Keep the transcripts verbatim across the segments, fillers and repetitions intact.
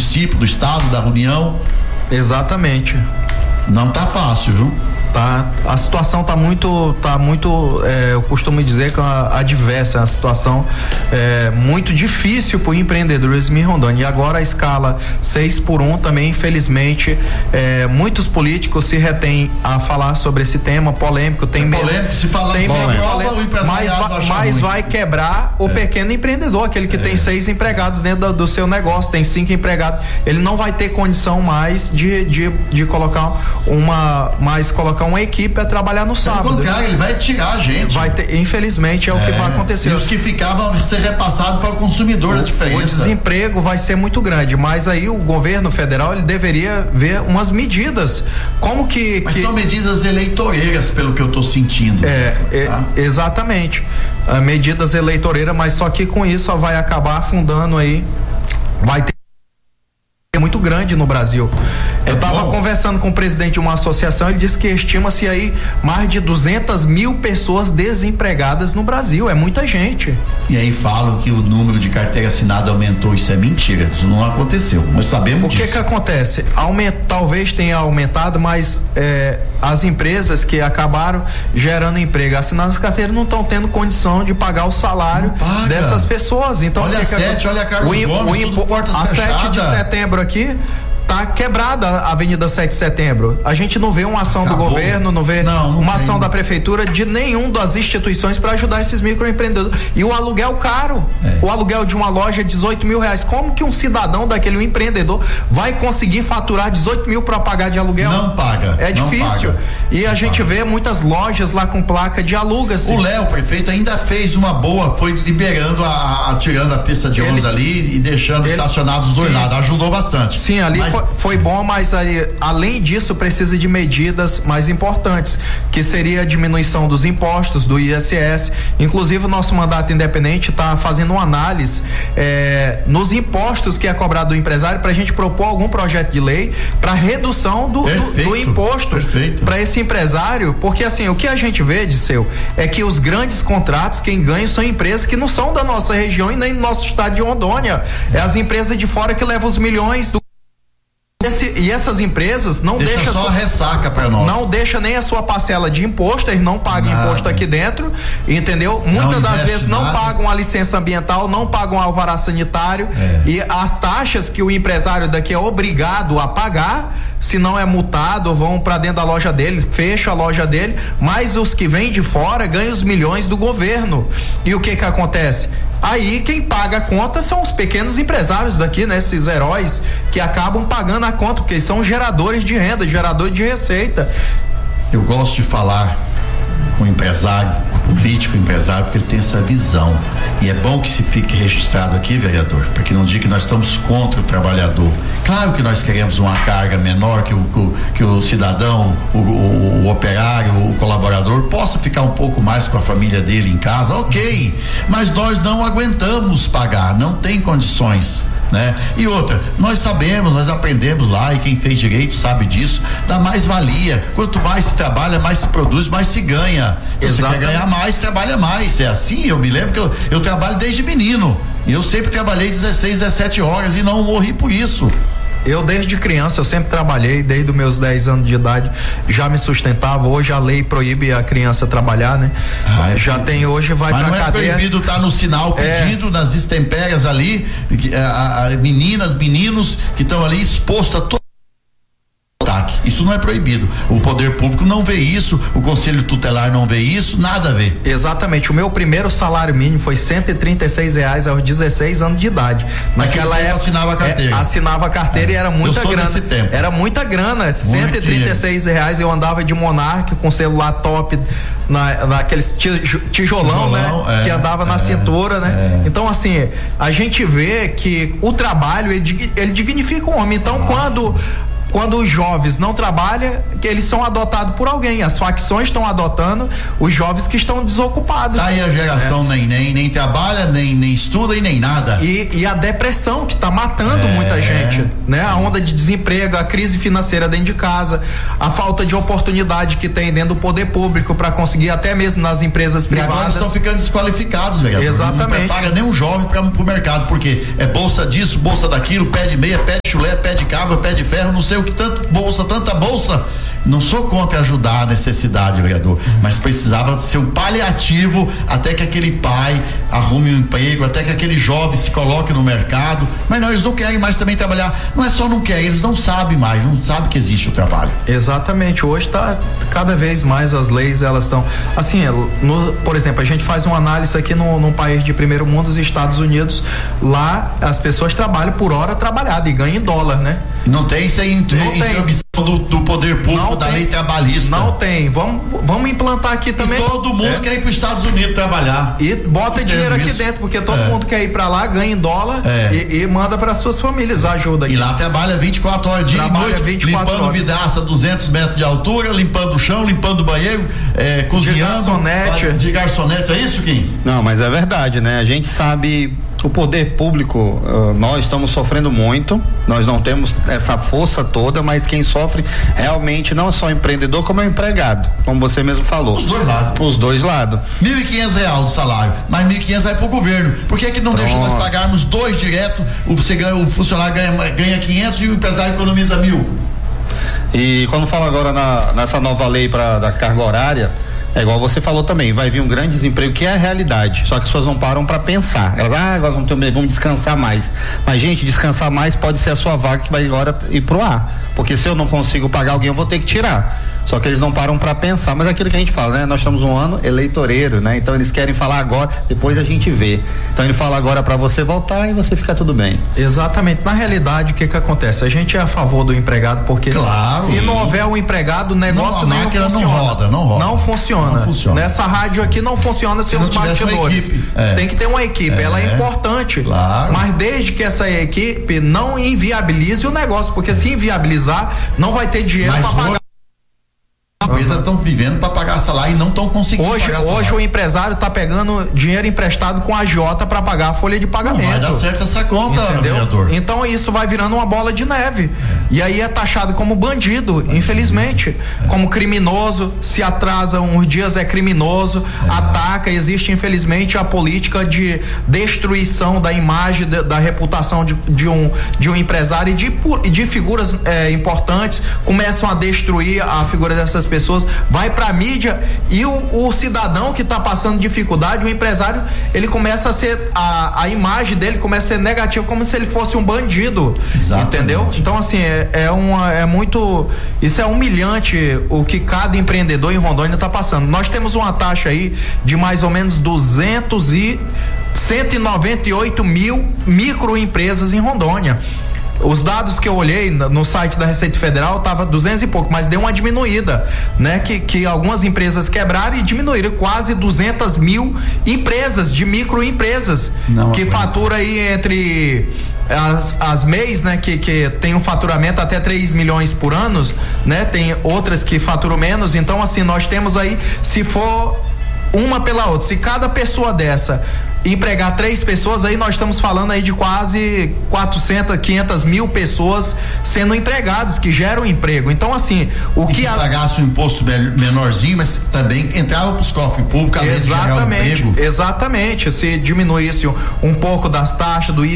município, do estado, da União. Exatamente. Não tá fácil, viu? Tá, a situação tá muito, tá muito, é, eu costumo dizer que é uma adversa, é uma situação é, muito difícil para o empreendedorismo em Rondônia. E agora a escala seis por um também, infelizmente, é, muitos políticos se retêm a falar sobre esse tema polêmico. Tem, tem polêmico, se falar tem polêmico, polêmico, mas, vai, mas vai quebrar o é. pequeno empreendedor, aquele que é. tem seis empregados dentro do, do seu negócio, tem cinco empregados, ele não vai ter condição mais de, de, de colocar uma, mais colocar uma equipe a trabalhar no sábado. Pelo contrário, ele vai tirar a gente. Vai ter, infelizmente é, é o que vai acontecer. E os que ficavam vão ser repassados para o consumidor, o, a diferença. O desemprego vai ser muito grande, mas aí o governo federal ele deveria ver umas medidas. Como que. Mas que... são medidas eleitoreiras, pelo que eu estou sentindo. É, tá? é exatamente. Uh, medidas eleitoreiras, mas só que com isso vai acabar afundando aí. Vai ter muito grande no Brasil. Eu estava conversando com o presidente de uma associação, ele disse que estima-se aí mais de duzentas mil pessoas desempregadas no Brasil, é muita gente. E aí falam que o número de carteira assinada aumentou, isso é mentira, isso não aconteceu, nós sabemos disso. O que que acontece? Aumenta, talvez tenha aumentado, mas é, as empresas que acabaram gerando emprego, assinadas carteiras não estão tendo condição de pagar o salário dessas pessoas. Então, olha a sete, olha a Carlos o, Gomes, o impo, portas a sete de setembro aqui tá quebrada a Avenida sete de Setembro. A gente não vê uma ação Acabou. do governo, não vê não, não uma tem. ação da prefeitura, de nenhum das instituições para ajudar esses microempreendedores. E o aluguel caro. É. O aluguel de uma loja é dezoito mil reais. Como que um cidadão daquele um empreendedor vai conseguir faturar dezoito mil para pagar de aluguel? Não paga. É difícil. Paga. E a não gente paga. vê muitas lojas lá com placa de aluga-se. O Léo, prefeito, ainda fez uma boa, foi liberando a, a tirando a pista de ônibus ali e deixando ele, estacionados os dois lados. Ajudou bastante. Sim, ali mas, foi, foi bom, mas Mas aí, além disso, precisa de medidas mais importantes, que seria a diminuição dos impostos, do I S S. Inclusive, o nosso mandato independente está fazendo uma análise é, nos impostos que é cobrado do empresário, para a gente propor algum projeto de lei para redução do, perfeito, do, do imposto para esse empresário, porque assim, o que a gente vê, Disseu, é que os grandes contratos, quem ganha são empresas que não são da nossa região e nem do nosso estado de Rondônia. É as empresas de fora que levam os milhões do Esse, e essas empresas não deixa deixam só a ressaca para nós. Não deixa nem a sua parcela de imposto, eles não pagam nada. Imposto aqui dentro, entendeu? Muitas das vezes não nada. Pagam a licença ambiental, não pagam o alvará sanitário é. E as taxas que o empresário daqui é obrigado a pagar, se não é multado, vão para dentro da loja dele, fecha a loja dele, mas os que vêm de fora ganham os milhões do governo. E o que que acontece? Aí quem paga a conta são os pequenos empresários daqui, né? Esses heróis que acabam pagando a conta, porque eles são geradores de renda, geradores de receita. Eu gosto de falar com o empresário, com o político empresário, porque ele tem essa visão. E é bom que se fique registrado aqui, vereador, para que não diga que nós estamos contra o trabalhador. Claro que nós queremos uma carga menor, que o, que o cidadão, o, o, o operário, o colaborador possa ficar um pouco mais com a família dele em casa, ok, mas nós não aguentamos pagar, não tem condições, né? E outra, nós sabemos, nós aprendemos lá, e quem fez direito sabe disso, da mais-valia. Quanto mais se trabalha, mais se produz, mais se ganha. Então, você quer ganhar mais, trabalha mais. É assim, eu me lembro que eu, eu trabalho desde menino. E eu sempre trabalhei dezesseis, dezessete horas e não morri por isso. Eu desde criança, eu sempre trabalhei, desde os meus dez anos de idade, já me sustentava. Hoje a lei proíbe a criança trabalhar, né? Ah, já é, tem, hoje vai pra cadeia. Mas não é proibido estar tá no sinal pedindo, é, nas extempéries ali, a, a, meninas, meninos que estão ali expostos a todo ataque. Isso não é proibido. O poder público não vê isso, o conselho tutelar não vê isso, nada a ver. Exatamente. O meu primeiro salário mínimo foi cento e trinta e seis reais aos dezesseis anos de idade. Naquela época assinava a carteira. É, assinava a carteira é. e era muita eu sou grana. desse tempo. Era muita grana. cento e trinta e seis reais eu andava de Monark com celular top na, naqueles tijolão, tijolão né? É, que andava é, na cintura, né? É. Então assim, a gente vê que o trabalho ele, ele dignifica o homem. Então ah. quando Quando os jovens não trabalham, que eles são adotados por alguém. As facções estão adotando os jovens que estão desocupados. Tá aí a geração é. nem, nem, nem trabalha, nem, nem estuda e nem nada. E, e a depressão que está matando é. muita gente, né? A onda de desemprego, a crise financeira dentro de casa, a falta de oportunidade que tem dentro do poder público para conseguir, até mesmo nas empresas privadas. E agora estão ficando desqualificados, vereador. Exatamente. Não paga nem um jovem para o mercado, porque é bolsa disso, bolsa daquilo, pé de meia, pé de mulher, pé de cabra, pé de ferro, não sei o que, tanto bolsa, tanta bolsa. Não sou contra ajudar a necessidade, vereador, mas precisava ser um paliativo até que aquele pai arrume um emprego, até que aquele jovem se coloque no mercado. Mas não, eles não querem mais também trabalhar. Não é só não querem, eles não sabem mais, não sabem que existe o trabalho. Exatamente. Hoje tá cada vez mais as leis, elas estão assim, no, por exemplo, a gente faz uma análise aqui no, num país de primeiro mundo, os Estados Unidos. Lá as pessoas trabalham por hora trabalhada e ganham em dólar, né? Não tem isso aí, intromissão do, do poder público, não da tem, lei trabalhista. Não tem. Vamos, vamos implantar aqui também. E todo mundo é. quer ir para os Estados Unidos trabalhar. E bota e dinheiro aqui isso. dentro, porque todo é. mundo quer ir para lá, ganha em dólar é. e, e manda para suas famílias, ajuda aqui. E lá trabalha vinte e quatro horas de noite, vinte e quatro limpando horas. Vidraça a duzentos metros de altura, limpando o chão, limpando o banheiro, é, cozinhando. De garçonete. De garçonete, é isso, Kim? Não, mas é verdade, né? A gente sabe. O poder público, uh, nós estamos sofrendo muito, nós não temos essa força toda, mas quem sofre realmente não é só o empreendedor, como é o empregado, como você mesmo falou. Os dois lados. Os dois lados. mil e quinhentos reais do salário, mas mil e quinhentos vai pro governo. Por que que não Pronto. deixa nós pagarmos dois direto, o, você ganha, o funcionário ganha, ganha quinhentos e o empresário economiza mil? E quando fala agora na, nessa nova lei pra, da carga horária, é igual você falou também, vai vir um grande desemprego, que é a realidade, só que as pessoas não param para pensar. Elas, ah, agora vamos, ter, vamos descansar mais. Mas, gente, descansar mais pode ser a sua vaga que vai agora ir pro ar. Porque se eu não consigo pagar alguém, eu vou ter que tirar. Só que eles não param para pensar, mas é aquilo que a gente fala, né? Nós estamos um ano eleitoreiro, né? Então eles querem falar agora, depois a gente vê. Então ele fala agora para você voltar e você fica tudo bem. Exatamente. Na realidade, o que que acontece? A gente é a favor do empregado, porque claro, se não houver o empregado, o negócio não, nem funciona. Não roda, não roda. Não funciona. Não funciona. Nessa rádio aqui não funciona sem os bastidores. É. Tem que ter uma equipe, é. ela é importante. Claro. Mas desde que essa equipe não inviabilize o negócio, porque se inviabilizar, não vai ter dinheiro para pagar. As empresas estão vivendo para pagar salário e não estão conseguindo hoje, pagar hoje salário. Hoje o empresário está pegando dinheiro emprestado com a agiota para pagar a folha de pagamento. Não vai dar certo essa conta, entendeu? Vereador. Então isso vai virando uma bola de neve. É. E aí é taxado como bandido, é. infelizmente. É. Como criminoso, se atrasa uns dias é criminoso, é. ataca, existe infelizmente a política de destruição da imagem, de, da reputação de, de, um, de um empresário e de, de figuras é, importantes, começam a destruir a figura dessas pessoas, vai pra mídia e o, o cidadão que tá passando dificuldade, o empresário, ele começa a ser, a, a imagem dele começa a ser negativa, como se ele fosse um bandido. Exatamente. Entendeu? Então assim, é, é uma, é muito, isso é humilhante o que cada empreendedor em Rondônia tá passando. Nós temos uma taxa aí de mais ou menos duzentos e cento e noventa e oito mil microempresas em Rondônia. Os dados que eu olhei no site da Receita Federal tava duzentos e pouco, mas deu uma diminuída, né? Que, que algumas empresas quebraram e diminuíram quase duzentas mil empresas, de microempresas, Não, que fatura aí entre as, as M E Is, né? Que, que tem um faturamento até três milhões por ano, né? Tem outras que faturam menos, então assim, nós temos aí, se for uma pela outra, se cada pessoa dessa empregar três pessoas, aí nós estamos falando aí de quase quatrocentas, quinhentas mil pessoas sendo empregadas, que geram emprego. Então assim, o e que, que a... pagasse um imposto menorzinho, mas também entrava para os cofres públicos, além de gerar emprego. Exatamente, se diminuísse um, um pouco das taxas do I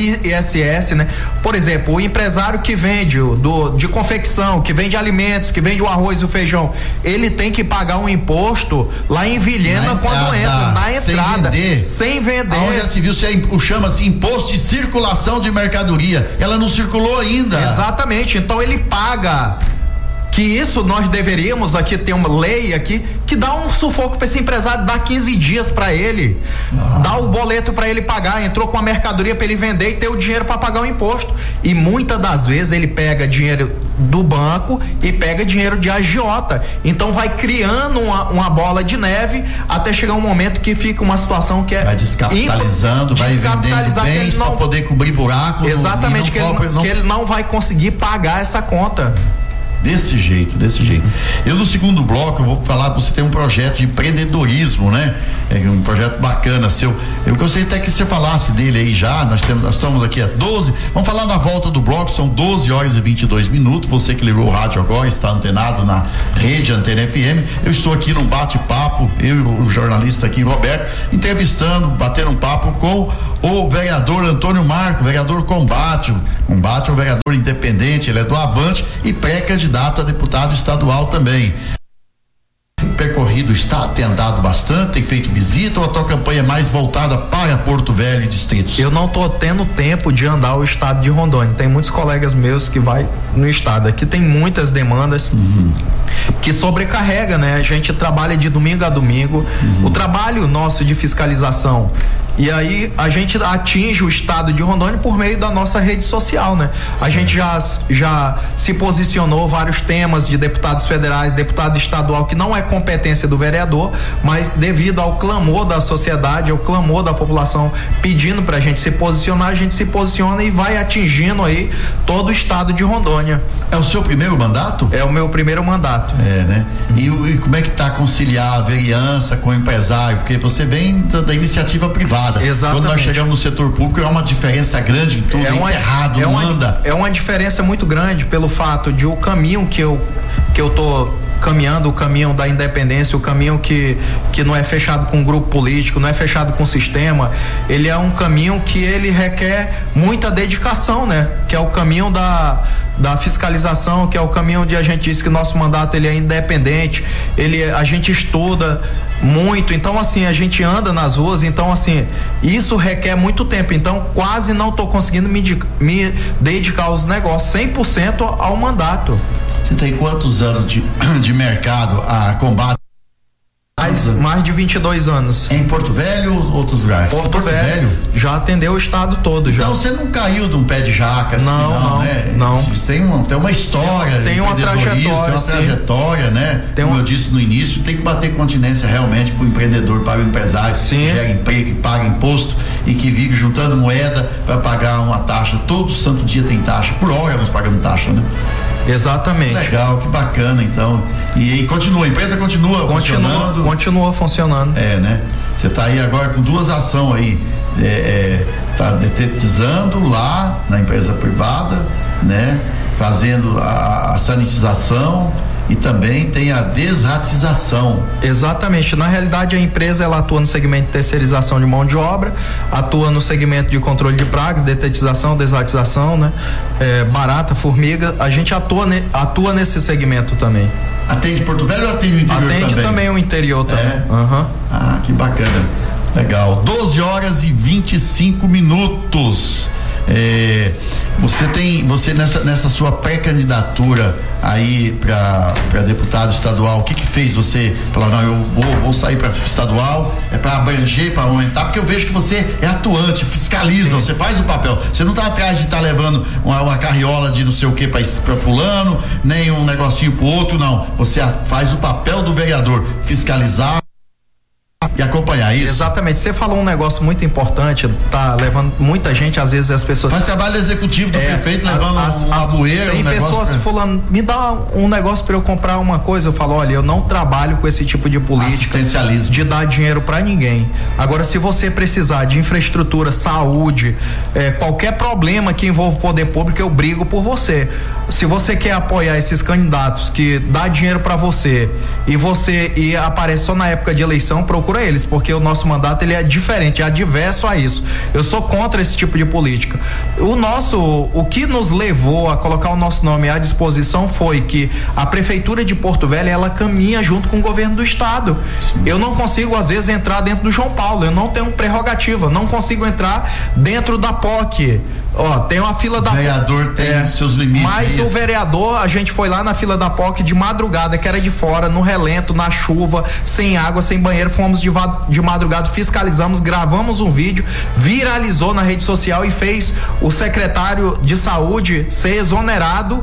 S S, né? Por exemplo, o empresário que vende do, de confecção, que vende alimentos, que vende o arroz e o feijão, ele tem que pagar um imposto lá em Vilhena quando entra, na entrada, sem vender. Sem vender. Aonde já se viu, chama-se imposto de circulação de mercadoria. Ela não circulou ainda. Exatamente. Então ele paga. Que isso nós deveríamos aqui ter uma lei aqui que dá um sufoco para esse empresário, dá quinze dias para ele, ah. dá o boleto para ele pagar, entrou com a mercadoria para ele vender e ter o dinheiro para pagar o imposto. E muitas das vezes ele pega dinheiro do banco e pega dinheiro de agiota. Então vai criando uma, uma bola de neve até chegar um momento que fica uma situação que é vai descapitalizando, vai vendendo bens para poder cobrir buraco. Exatamente, no, que, ele, não... que ele não vai conseguir pagar essa conta. Desse jeito, desse jeito. Eu no segundo bloco eu vou falar, você tem um projeto de empreendedorismo, né? É um projeto bacana seu. Eu gostaria até que você falasse dele aí já. Nós temos, nós estamos aqui a doze. Vamos falar na volta do bloco, são doze horas e vinte e dois minutos. Você que ligou o rádio agora, está antenado na rede Antena F M. Eu estou aqui num bate-papo, eu e o jornalista aqui, Roberto, entrevistando, batendo um papo com o vereador Antônio Marco, vereador Combate. Combate é um vereador independente, ele é do Avante e pré-candidato a deputado estadual também. Percorrido está, tem andado bastante, tem feito visita, ou a tua campanha é mais voltada para Porto Velho e distritos? Eu não tô tendo tempo de andar o estado de Rondônia. Tem muitos colegas meus que vai no estado. Aqui tem muitas demandas uhum. que sobrecarrega, né? A gente trabalha de domingo a domingo. Uhum. O trabalho nosso de fiscalização. E aí a gente atinge o estado de Rondônia por meio da nossa rede social, né? Sim. A gente já, já se posicionou vários temas de deputados federais, deputado estadual, que não é competência do vereador, mas devido ao clamor da sociedade, ao clamor da população pedindo pra gente se posicionar, a gente se posiciona e vai atingindo aí todo o estado de Rondônia. É o seu primeiro mandato? É o meu primeiro mandato. É, né? E, e como é que tá conciliar a vereança com o empresário? Porque você vem da, da iniciativa privada. Exatamente. Quando nós chegamos no setor público é uma diferença grande em tudo, é uma, errado, é não uma, anda. É uma diferença muito grande pelo fato de o caminho que eu que eu tô caminhando, o caminho da independência, o caminho que, que não é fechado com um grupo político, não é fechado com um sistema, ele é um caminho que ele requer muita dedicação, né? Que é o caminho da da fiscalização, que é o caminho onde a gente diz que nosso mandato ele é independente, ele, a gente estuda muito, então assim, a gente anda nas ruas, então assim, isso requer muito tempo, então quase não tô conseguindo me, me dedicar aos negócios cem por cento ao mandato. Você tem quantos anos de, de mercado a combate? Mais, mais de vinte e dois anos. Em Porto Velho ou outros lugares? Porto, Porto Velho, Velho já atendeu o estado todo. Então já. você não caiu de um pé de jaca assim, não, não, não, né? Não. Isso tem uma, tem uma história. Tem uma trajetória. Tem uma trajetória, né? Tem Como uma... eu disse no início, tem que bater continência realmente para o empreendedor, para o empresário sim. que gera emprego, que paga imposto e que vive juntando moeda para pagar uma taxa. Todo santo dia tem taxa. Por hora nós pagamos taxa, né? Exatamente. Legal, que bacana, então. E, e continua, a empresa continua, continua funcionando. Continua funcionando. É, né? Você está aí agora com duas ações aí. É, é, tá detetizando lá na empresa privada, né? Fazendo a, a sanitização e também tem a desratização. Exatamente, na realidade a empresa ela atua no segmento de terceirização de mão de obra, atua no segmento de controle de pragas, detetização, desratização, né? É, barata, formiga, a gente atua, ne, atua nesse segmento também. Atende Porto Velho ou atende o interior atende também? Atende também o interior também. É? Uhum. Ah, que bacana. Legal. doze horas e vinte e cinco minutos. É, você tem, você nessa, nessa sua pré-candidatura aí para deputado estadual, o que que fez você falar, não, eu vou, vou sair para estadual, é para abranger, para aumentar, porque eu vejo que você é atuante, fiscaliza, sim, você faz o papel, você não tá atrás de estar tá levando uma, uma carriola de não sei o que para fulano, nem um negocinho pro outro, não, você faz o papel do vereador, fiscalizar e acompanhar isso. Exatamente, você falou um negócio muito importante, tá levando muita gente, às vezes as pessoas faz trabalho executivo do é, prefeito levando as, uma as, bueira, tem um pessoas pra... falando, me dá um negócio para eu comprar uma coisa, eu falo, olha, eu não trabalho com esse tipo de política de dar dinheiro para ninguém. Agora, se você precisar de infraestrutura, saúde, é, qualquer problema que envolva o poder público, eu brigo por você. Se você quer apoiar esses candidatos que dá dinheiro para você e você e aparece só na época de eleição, procura eles, porque o nosso mandato ele é diferente, é adverso a isso. Eu sou contra esse tipo de política. O nosso, o que nos levou a colocar o nosso nome à disposição foi que a prefeitura de Porto Velho, ela caminha junto com o governo do estado. Sim. Eu não consigo às vezes entrar dentro do João Paulo, eu não tenho prerrogativa, não consigo entrar dentro da P O C. Ó, tem uma fila da o vereador tem é, seus limites. Mas é o vereador, a gente foi lá na fila da P O C de madrugada, que era de fora, no relento, na chuva, sem água, sem banheiro, fomos de, de madrugada, fiscalizamos, gravamos um vídeo, viralizou na rede social e fez o secretário de saúde ser exonerado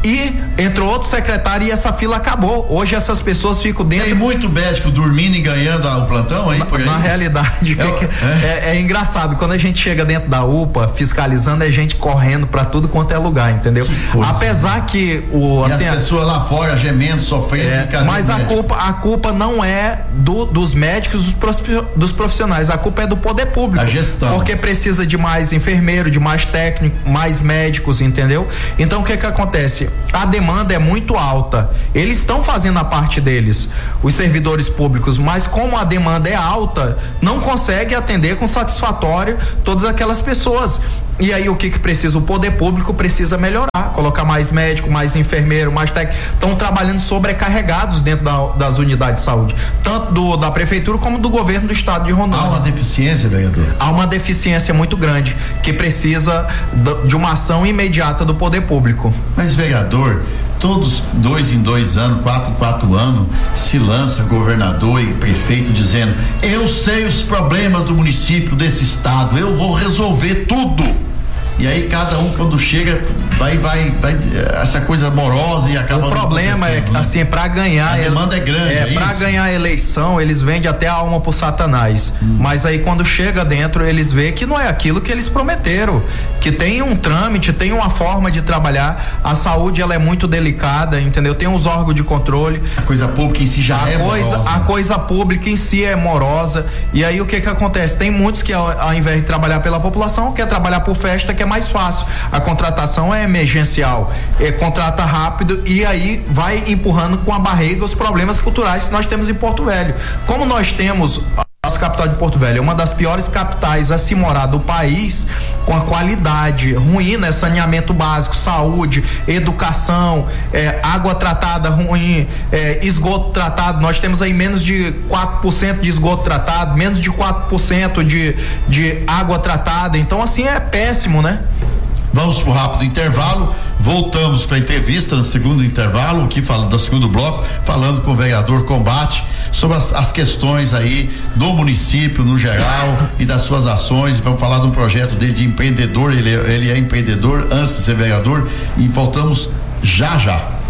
e entrou outro secretário e essa fila acabou. Hoje essas pessoas ficam dentro. Tem muito médico dormindo e ganhando o plantão aí, na, por aí? Na realidade, é, que, é. É, é engraçado, quando a gente chega dentro da U P A, fiscalizando, é gente correndo pra tudo quanto é lugar, entendeu? Que Apesar que o. E assim, as pessoas lá fora gemendo, sofrendo. É, mas a culpa, a culpa não é do, dos médicos, dos profissionais, a culpa é do poder público. A gestão. Porque precisa de mais enfermeiro, de mais técnico, mais médicos, entendeu? Então o que que acontece? A demanda é muito alta. Eles estão fazendo a parte deles, os servidores públicos, mas como a demanda é alta, não consegue atender com satisfatório todas aquelas pessoas. E aí o que que precisa? O poder público precisa melhorar, colocar mais médico, mais enfermeiro, mais técnico. Estão trabalhando sobrecarregados dentro da, das unidades de saúde, tanto do, da prefeitura como do governo do estado de Rondônia. Há uma deficiência, vereador? Há uma deficiência muito grande que precisa de uma ação imediata do poder público. Mas, vereador, todos dois em dois anos, quatro em quatro anos, se lança governador e prefeito dizendo: eu sei os problemas do município, desse estado, eu vou resolver tudo. E aí cada um quando chega vai, vai, vai essa coisa amorosa e acaba. O problema é que, né? assim, para ganhar. A demanda é grande. É, é para ganhar a eleição, eles vendem até a alma pro Satanás. Hum. Mas aí quando chega dentro, eles vê que não é aquilo que eles prometeram. Que tem um trâmite, tem uma forma de trabalhar. A saúde, ela é muito delicada, entendeu? Tem os órgãos de controle. A coisa pública em si já a é coisa, morosa. A coisa pública em si é morosa. E aí o que que acontece? Tem muitos que ao, ao invés de trabalhar pela população, quer trabalhar por festa, que é mais fácil. A contratação é emergencial, é, contrata rápido e aí vai empurrando com a barriga os problemas culturais que nós temos em Porto Velho. Como nós temos a nossa capital de Porto Velho, é uma das piores capitais a se morar do país, com a qualidade ruim, né? Saneamento básico, saúde, educação, é, água tratada ruim, é, esgoto tratado. Nós temos aí menos de quatro por cento de esgoto tratado, menos de quatro por cento de, de água tratada. Então, assim, é péssimo, né? Vamos pro rápido intervalo, voltamos para a entrevista no segundo intervalo, que fala do segundo bloco, falando com o vereador Combate sobre as, as questões aí do município no geral e das suas ações. Vamos falar de um projeto dele de empreendedor, ele, ele é empreendedor antes de ser vereador, e voltamos já já.